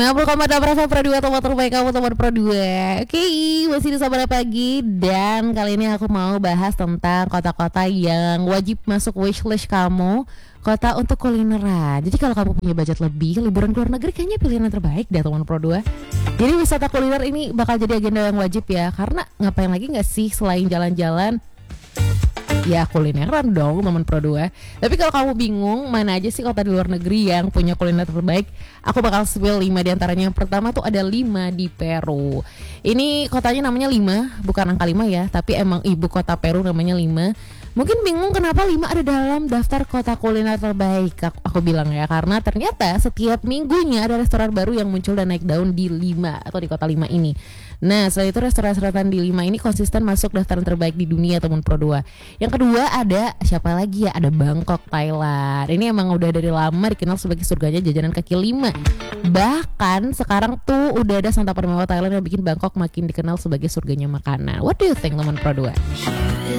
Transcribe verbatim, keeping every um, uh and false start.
enam puluh koma delapan F M Pro dua, tempat terbaik kamu, teman Pro dua. Oke, masih di Sabara Pagi. Dan kali ini aku mau bahas tentang kota-kota yang wajib masuk wishlist kamu, kota untuk kulineran. Jadi kalau kamu punya budget lebih, liburan ke luar negeri kayaknya pilihan yang terbaik deh teman Pro dua. Jadi wisata kuliner ini bakal jadi agenda yang wajib ya. Karena ngapain lagi gak sih selain jalan-jalan? Ya kulineran dong teman Pro dua. Tapi kalau kamu bingung mana aja sih kota di luar negeri yang punya kuliner terbaik, aku bakal spill lima diantaranya. Yang pertama tuh ada Lima di Peru. Ini kotanya namanya Lima, bukan angka lima ya, tapi emang ibu kota Peru namanya Lima. Mungkin bingung kenapa Lima ada dalam daftar kota kuliner terbaik. Aku, aku bilang ya, karena ternyata setiap minggunya ada restoran baru yang muncul dan naik daun di Lima atau di kota Lima ini. Nah, selain itu restoran-restoran di Lima ini konsisten masuk daftar terbaik di dunia teman Pro dua. Yang kedua ada siapa lagi ya? Ada Bangkok, Thailand. Ini emang udah dari lama dikenal sebagai surganya jajanan kaki lima. Bahkan sekarang tuh udah ada santapan mewah Thailand yang bikin Bangkok makin dikenal sebagai surganya makanan. What do you think teman Pro dua?